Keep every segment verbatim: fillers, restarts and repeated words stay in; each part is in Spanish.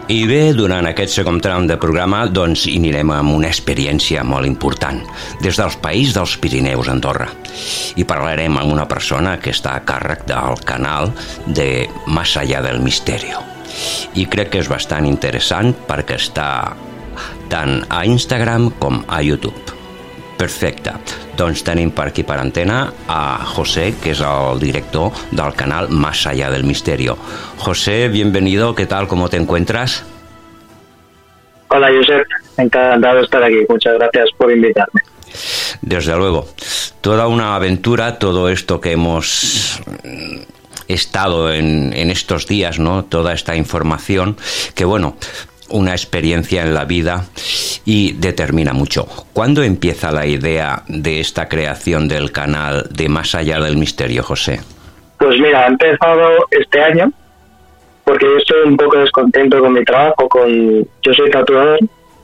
I bé, durant aquest segon tram de programa doncs hi anirem amb una experiència molt important des dels països dels Pirineus a Andorra i parlarem amb una persona que està a càrrec del canal de Más allá del misterio i crec que és bastant interessant perquè està tant a Instagram com a YouTube. Perfecte, doncs tenim per aquí per antena a José, que es el director del canal Más allá del misterio. José, bienvenido, ¿qué tal? ¿Cómo te encuentras? Hola, Josep, encantado de estar aquí, muchas gracias por invitarme. Desde luego, toda una aventura, todo esto que hemos estado en, en estos días, ¿no? Toda esta información, que bueno, una experiencia en la vida y determina mucho. ¿Cuándo empieza la idea de esta creación del canal de Más allá del misterio, José? Pues mira, ha empezado este año, porque yo estoy un poco descontento con mi trabajo, con yo soy tatuador,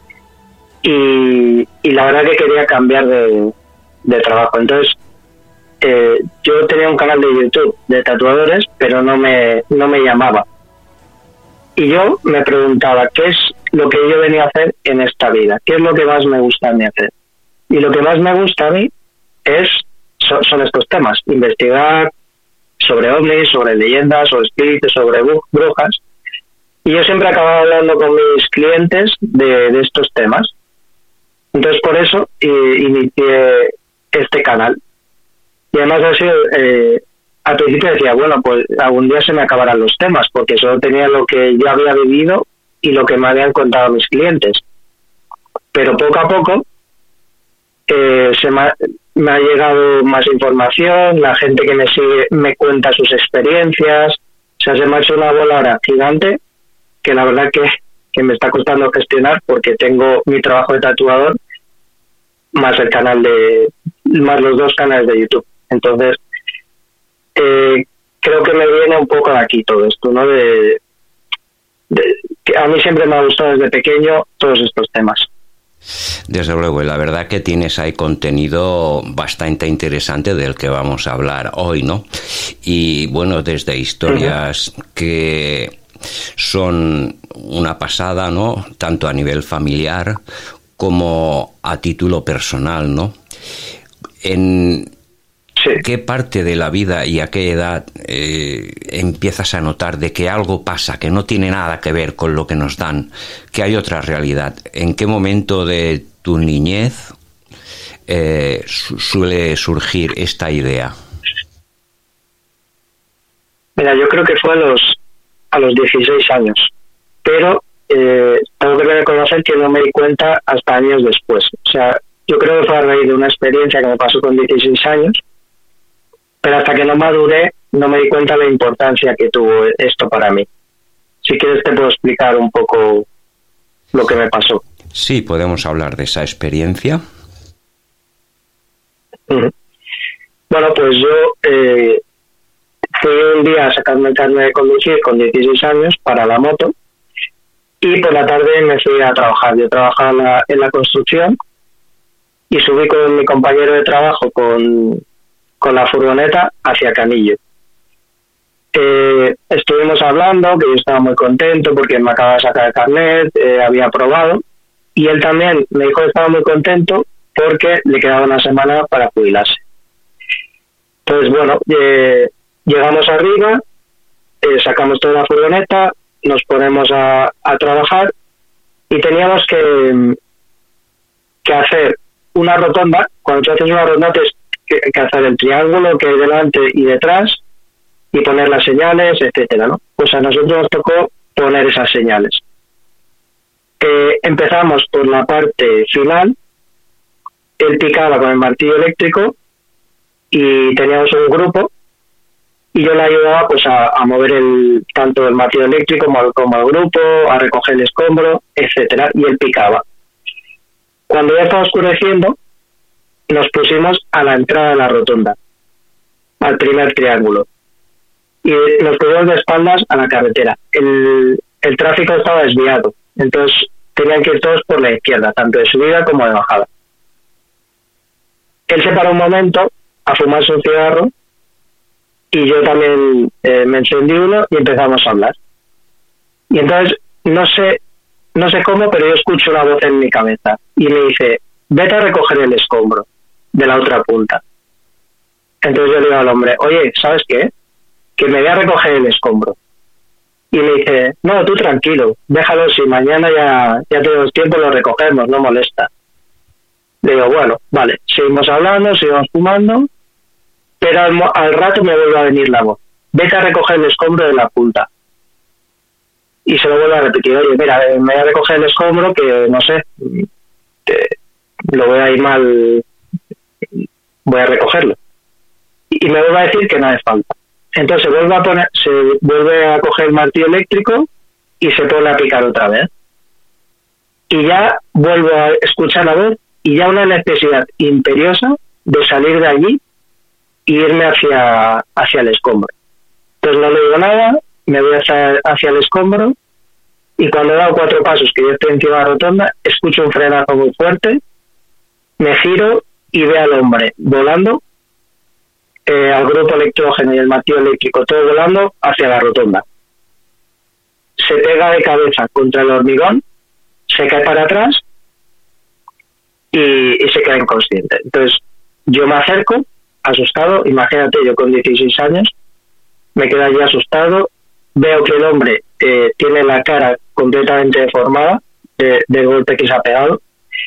y, y la verdad que quería cambiar de, de trabajo. Entonces, eh, yo tenía un canal de YouTube de tatuadores, pero no me, no me llamaba. Y yo me preguntaba, ¿qué es lo que yo venía a hacer en esta vida? ¿Qué es lo que más me gusta a mí hacer? Y lo que más me gusta a mí es, son, son estos temas, investigar sobre ovnis, sobre leyendas, sobre espíritus, sobre brujas. Y yo siempre acababa hablando con mis clientes de, de estos temas. Entonces por eso eh, inicié este canal. Y además ha sido... Eh, al principio decía, bueno, pues algún día se me acabarán los temas, porque solo tenía lo que yo había vivido y lo que me habían contado mis clientes. Pero poco a poco eh, se me ha, me ha llegado más información, la gente que me sigue me cuenta sus experiencias, o sea, se me ha hecho una bola ahora gigante que la verdad que, que me está costando gestionar porque tengo mi trabajo de tatuador más el canal de, más los dos canales de YouTube. Entonces, Eh, creo que me viene un poco de aquí todo esto, ¿no? De, de, que a mí siempre me ha gustado desde pequeño todos estos temas. Desde luego, y la verdad que tienes ahí contenido bastante interesante del que vamos a hablar hoy, ¿no? Y bueno, desde historias uh-huh. que son una pasada, ¿no? Tanto a nivel familiar como a título personal, ¿no? En Sí. ¿Qué parte de la vida y a qué edad eh, empiezas a notar de que algo pasa, que no tiene nada que ver con lo que nos dan, que hay otra realidad? ¿En qué momento de tu niñez eh, su- suele surgir esta idea? Mira, yo creo que fue a los a los dieciséis años, pero eh, tengo que reconocer que no me di cuenta hasta años después. O sea, yo creo que fue a raíz de una experiencia que me pasó con dieciséis años, pero hasta que no maduré no me di cuenta de la importancia que tuvo esto para mí. Si quieres te puedo explicar un poco lo que me pasó. Sí, podemos hablar de esa experiencia. Uh-huh. Bueno, pues yo eh, fui un día a sacarme el carnet de conducir con dieciséis años para la moto y por la tarde me fui a trabajar. Yo trabajaba en la, en la construcción y subí con mi compañero de trabajo con... con la furgoneta hacia Canillo. Eh, estuvimos hablando, que yo estaba muy contento porque me acababa de sacar el carnet, eh, había aprobado, y él también me dijo que estaba muy contento porque le quedaba una semana para jubilarse. Entonces, bueno, eh, llegamos arriba, eh, sacamos toda la furgoneta, nos ponemos a, a trabajar y teníamos que, que hacer una rotonda. Cuando tú haces una rotonda te Que, que hacer el triángulo que hay delante y detrás y poner las señales, etcétera, ¿no? Pues a nosotros nos tocó poner esas señales. Eh, empezamos por la parte final, él picaba con el martillo eléctrico y teníamos un grupo y yo le ayudaba pues a, a mover el tanto el martillo eléctrico como, como el grupo, a recoger el escombro, etcétera, y él picaba. Cuando ya estaba oscureciendo, nos pusimos a la entrada de la rotonda, al primer triángulo, y nos pusimos de espaldas a la carretera. El, el tráfico estaba desviado, entonces tenían que ir todos por la izquierda, tanto de subida como de bajada. Él se paró un momento a fumarse un cigarro y yo también eh, me encendí uno y empezamos a hablar. Y entonces no sé, no sé cómo, pero yo escucho una voz en mi cabeza y me dice, vete a recoger el escombro de la otra punta. Entonces yo le digo al hombre, oye, ¿sabes qué? Que me voy a recoger el escombro. Y me dice, no, tú tranquilo, déjalo, si mañana ya, ya tenemos tiempo lo recogemos, no molesta. Le digo, bueno, vale, seguimos hablando, seguimos fumando, pero al, al rato me vuelve a venir la voz, vete a recoger el escombro de la punta. Y se lo vuelve a repetir, oye, mira, me voy a recoger el escombro que, no sé, que lo voy a ir mal, voy a recogerlo. Y me vuelve a decir que no hace falta. Entonces se vuelve a poner, se vuelve a coger el martillo eléctrico y se pone a picar otra vez. Y ya vuelvo a escuchar la voz y ya una necesidad imperiosa de salir de allí e irme hacia, hacia el escombro. Entonces no le digo nada, me voy hacia, hacia el escombro y cuando he dado cuatro pasos que yo estoy encima de la rotonda, escucho un frenazo muy fuerte, me giro y veo al hombre volando, eh, al grupo electrógeno y el martillo eléctrico, todo volando hacia la rotonda. Se pega de cabeza contra el hormigón, se cae para atrás y, y se queda inconsciente. Entonces yo me acerco, asustado, imagínate, yo con dieciséis años, me quedo allí asustado, veo que el hombre eh, tiene la cara completamente deformada de, del golpe que se ha pegado.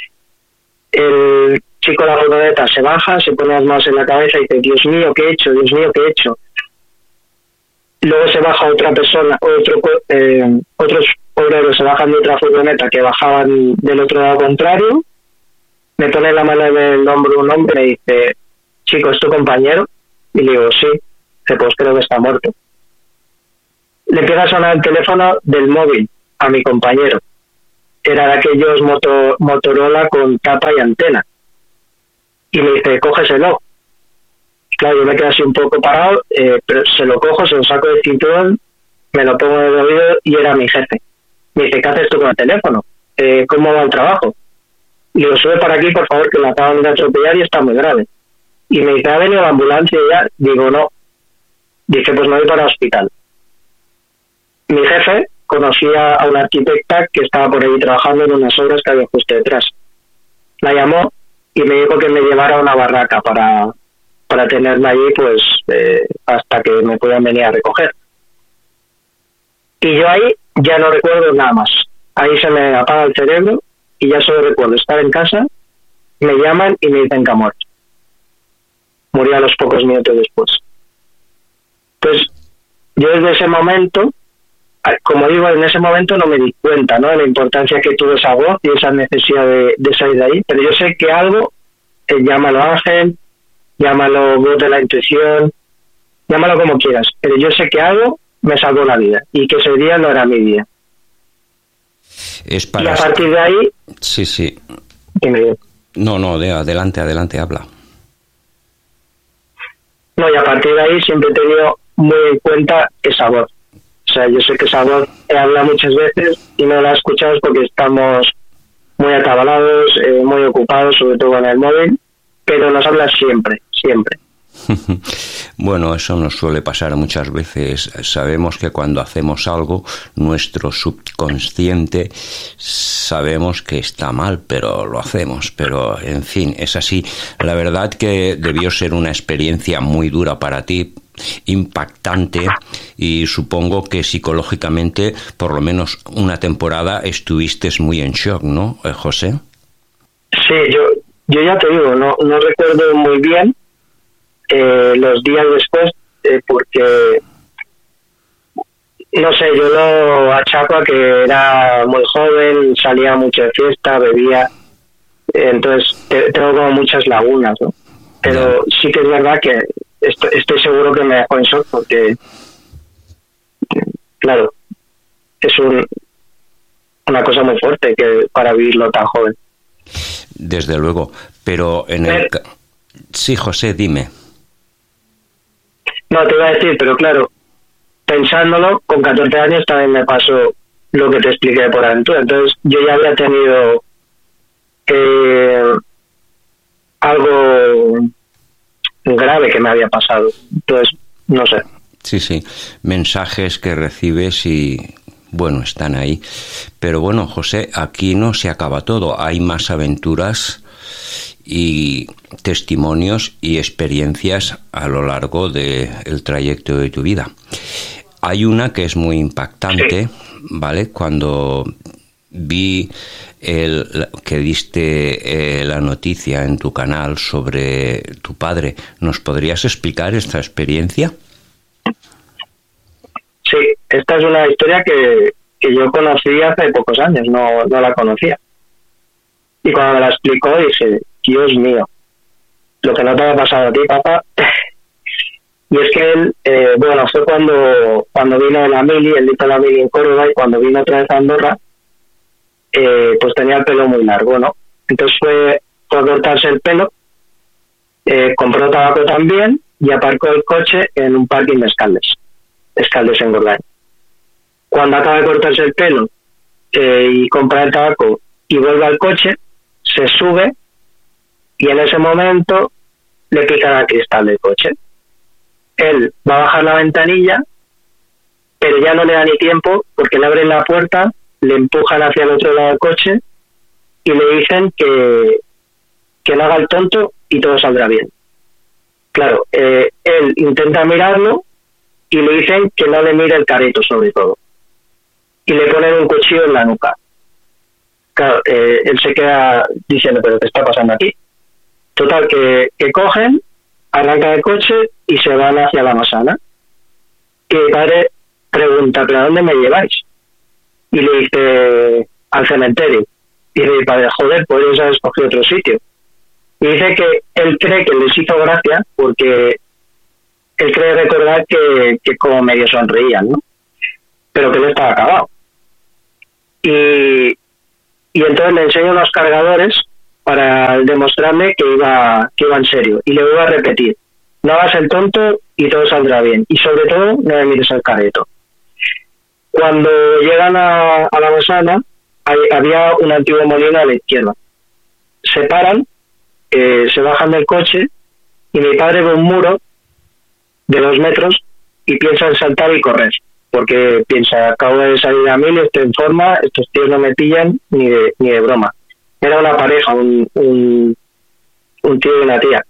El chico de la furgoneta se baja, se pone las manos en la cabeza y dice, Dios mío, ¿qué he hecho? Dios mío, ¿qué he hecho? Luego se baja otra persona, otro, eh, otros obreros se bajan de otra furgoneta que bajaban del otro lado contrario, me pone la mano en el hombro un hombre y me dice, chico, ¿es tu compañero? Y le digo, sí. Dice, pues creo que está muerto. Le empieza a sonar el teléfono del móvil a mi compañero. Era de aquellos moto, Motorola con tapa y antena. Y me dice, cógeselo. Claro, yo me quedo así un poco parado, eh, pero se lo cojo, se lo saco del cinturón, me lo pongo en el oído y era mi jefe. Me dice, ¿qué haces tú con el teléfono? Eh, ¿Cómo va el trabajo? Y le digo, sube para aquí, por favor, que lo acaban de atropellar y está muy grave. Y me dice, ¿ha venido la ambulancia ya? Digo, no. Dice, pues me voy para el hospital. Mi jefe conocía a una arquitecta que estaba por ahí trabajando en unas obras que había justo detrás. La llamó y me dijo que me llevara a una barraca para, para tenerme allí pues eh, hasta que me puedan venir a recoger. Y yo ahí ya no recuerdo nada más. Ahí se me apaga el cerebro y ya solo recuerdo estar en casa, me llaman y me dicen que ha muerto. Murió a los pocos minutos después. Pues yo desde ese momento, como digo, en ese momento no me di cuenta, ¿no?, de la importancia que tuvo esa voz y esa necesidad de, de salir de ahí, pero yo sé que algo, eh, llámalo ángel, llámalo voz de la intuición, llámalo como quieras, pero yo sé que algo me salvó la vida y que ese día no era mi día. Es para... Y a partir de ahí... Sí, sí. Dime. No, no, de, adelante, adelante, habla. No, y a partir de ahí siempre he tenido muy en cuenta esa voz. O sea, yo sé que esa voz he hablado muchas veces y no la he escuchado porque estamos muy atabalados, eh, muy ocupados, sobre todo con el móvil, pero nos habla siempre, siempre. Bueno, eso nos suele pasar muchas veces. Sabemos que cuando hacemos algo, nuestro subconsciente sabemos que está mal, pero lo hacemos. Pero, en fin, es así. La verdad que debió ser una experiencia muy dura para ti, impactante, y supongo que psicológicamente, por lo menos una temporada, estuviste muy en shock, ¿no, José? Sí, yo, yo ya te digo, no, no recuerdo muy bien Eh, los días después, eh, porque no sé, yo lo achaco a que era muy joven, salía mucho de fiesta, bebía, eh, entonces te, tengo como muchas lagunas, ¿no? Pero sí que es verdad que estoy, estoy seguro que me dejó en shock porque, claro, es un, una cosa muy fuerte que para vivirlo tan joven. Desde luego, pero en el... Eh, sí, José, dime. No, te iba a decir, pero claro, pensándolo, con catorce años también me pasó lo que te expliqué por aventura. Entonces, yo ya había tenido eh, algo grave que me había pasado. Entonces, no sé. Sí, sí, mensajes que recibes y, bueno, están ahí. Pero bueno, José, aquí no se acaba todo. Hay más aventuras y testimonios y experiencias a lo largo del trayecto de tu vida. Hay una que es muy impactante, ¿vale? Cuando vi el, que diste eh, la noticia en tu canal sobre tu padre, ¿nos podrías explicar esta experiencia? Sí, esta es una historia que, que yo conocí hace pocos años, no, no la conocía. Y cuando me la explicó dije, Dios mío, lo que no te ha pasado a ti, papá. Y es que él, eh, bueno, fue cuando cuando vino la mili, él hizo la mili en Córdoba, y cuando vino otra vez a Andorra, eh, pues tenía el pelo muy largo, ¿no? Entonces fue, fue a cortarse el pelo, eh, compró tabaco también y aparcó el coche en un parking de Escaldes, Escaldes en Gorgall. Cuando acaba de cortarse el pelo eh, y compra el tabaco y vuelve al coche, se sube y en ese momento le pican al cristal del coche. Él va a bajar la ventanilla, pero ya no le da ni tiempo porque le abren la puerta, le empujan hacia el otro lado del coche y le dicen que, que no haga el tonto y todo saldrá bien. Claro, eh, él intenta mirarlo y le dicen que no le mire el careto sobre todo. Y le ponen un cuchillo en la nuca. Claro, eh, él se queda diciendo, ¿pero qué está pasando aquí? Total, que, que cogen, arrancan el coche y se van hacia la Massana. Y mi padre pregunta, ¿pero a dónde me lleváis? Y le dice, al cementerio. Y dice mi padre, joder, podrías haber escogido otro sitio. Y dice que él cree que les hizo gracia porque él cree recordar que, que como medio sonreían, ¿no? Pero que no estaba acabado. Y, y entonces le enseño los cargadores para demostrarme que iba, que iba en serio. Y le voy a repetir, no hagas el tonto y todo saldrá bien. Y sobre todo, no me mires el careto. Cuando llegan a, a la Massana, hay, había un antiguo molino a la izquierda. Se paran, eh, se bajan del coche y mi padre ve un muro de dos metros y piensa en saltar y correr. Porque piensa, acabo de salir a mil, estoy en forma, estos tíos no me pillan ni de, ni de broma. Era una pareja, un, un, un tío y una tía.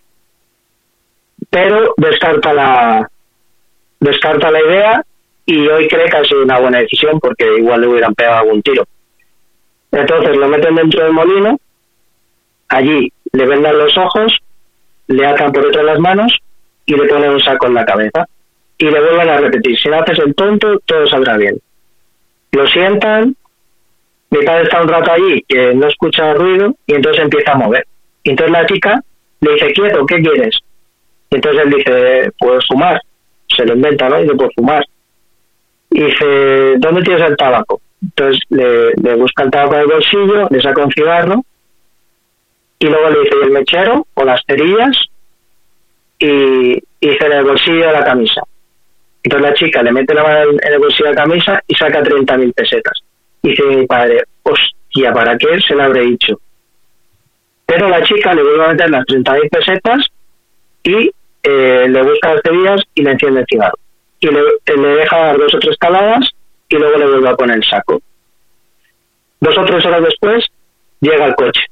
Pero descarta la, descarta la idea y hoy cree que ha sido una buena decisión porque igual le hubieran pegado algún tiro. Entonces lo meten dentro del molino, allí le vendan los ojos, le atan por detrás las manos y le ponen un saco en la cabeza. Y le vuelven a repetir, si no haces el tonto, todo saldrá bien. Lo sientan, mi padre está un rato allí, que no escucha ruido, y entonces empieza a mover. Y entonces la chica le dice, quieto, ¿qué quieres? Y entonces él dice, pues fumar. Se lo inventa, ¿no? Y dice, pues fumar. Y dice, ¿dónde tienes el tabaco? Entonces le, le busca el tabaco del bolsillo, le saca un cigarro, y luego le dice, ¿y el mechero? O las cerillas, y, y dice, en el bolsillo de la camisa. Entonces la chica le mete la mano en el bolsillo de la camisa y saca treinta mil pesetas. Y dice mi padre, hostia, ¿para qué se lo habré dicho? Pero la chica le vuelve a meter las treinta mil pesetas y eh, le busca las cerillas y le enciende el cigarro. Y le, le deja dar dos o tres caladas y luego le vuelve a poner el saco. Dos o tres horas después llega el coche.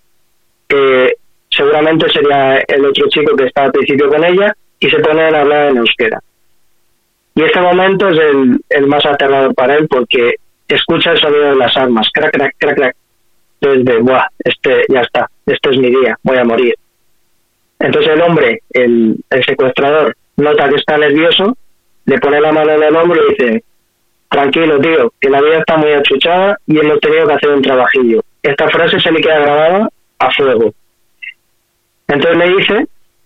Que seguramente sería el otro chico que estaba al principio con ella y se ponen a hablar en euskera. Y este momento es el, el más aterrador para él porque escucha el sonido de las armas, crac, crac, crac, crac. Entonces, buah, este, ya está, este es mi día, voy a morir. Entonces el hombre, el, el secuestrador, nota que está nervioso, le pone la mano en el hombro y dice, tranquilo, tío, que la vida está muy achuchada y hemos tenido que hacer un trabajillo. Esta frase se le queda grabada a fuego. Entonces le dice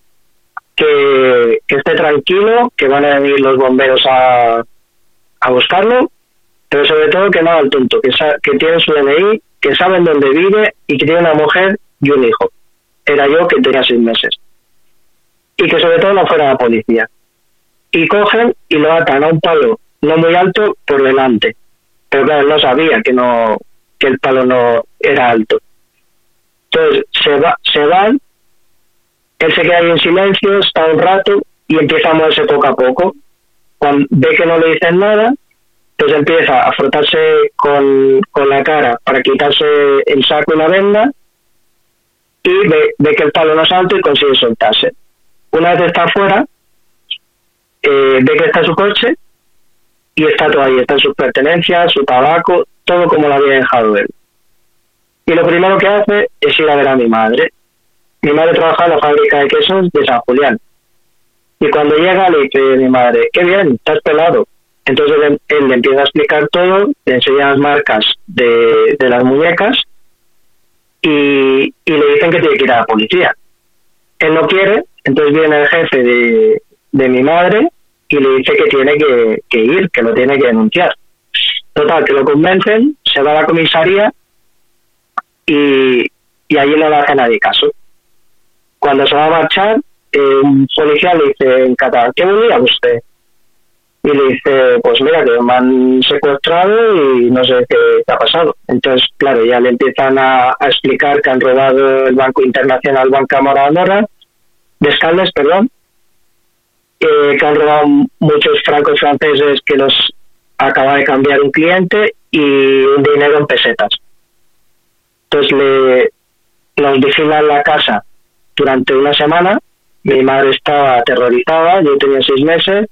que, que esté tranquilo, que van a venir los bomberos a, a buscarlo, pero sobre todo que no haga el tonto, que, sa- que tiene su D N I, que saben dónde vive y que tiene una mujer y un hijo. Era yo que tenía seis meses. Y que sobre todo no fuera la policía. Y cogen y lo atan a un palo no muy alto por delante. Pero claro, no sabía que no que el palo no era alto. Entonces se, va, se van, él se queda ahí en silencio, está un rato y empieza a moverse poco a poco. Cuando ve que no le dicen nada, Entonces empieza a frotarse con, con la cara para quitarse el saco y la venda, y ve, ve que el palo no es alto y consigue soltarse. Una vez está afuera, eh, ve que está su coche y está todo ahí, están sus pertenencias, su tabaco, todo como lo había dejado él. Y lo primero que hace es ir a ver a mi madre. Mi madre trabaja en la fábrica de quesos de San Julián. Y cuando llega le dice a mi madre, qué bien, estás pelado. Entonces él, él le empieza a explicar todo, le enseña las marcas de, de las muñecas y, y le dicen que tiene que ir a la policía. Él no quiere, entonces viene el jefe de, de mi madre y le dice que tiene que, que ir, que lo tiene que denunciar. Total, que lo convencen, se va a la comisaría y, y allí no le hace nadie caso. Cuando se va a marchar, eh, un policía le dice en catalán, ¿qué volvía usted? Y le dice, pues mira, que me han secuestrado y no sé qué, qué ha pasado. Entonces, claro, ya le empiezan a, a explicar que han robado el Banco Internacional Banca Moradora, de Escaldes, perdón, eh, que han robado muchos francos franceses que los acaba de cambiar un cliente y un dinero en pesetas. Entonces le los vigilan la casa durante una semana. Mi madre estaba aterrorizada, yo tenía seis meses,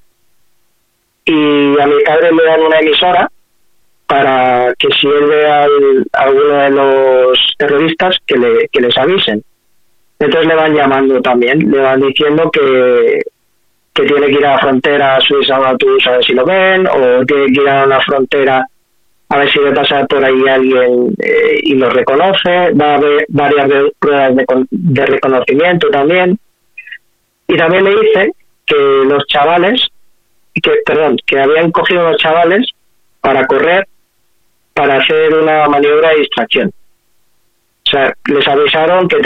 y a mi padre le dan una emisora para que si él ve a alguno de los terroristas que, le, que les avisen. Entonces le van llamando también, le van diciendo que, que tiene que ir a la frontera suiza o autobús a ver si lo ven, o tiene que ir a la frontera a ver si le pasa por ahí alguien eh, y lo reconoce. Va a haber varias de, pruebas de, de reconocimiento también. Y también le dice que los chavales, que perdón, que habían cogido los chavales para correr, para hacer una maniobra de distracción. O sea, les avisaron que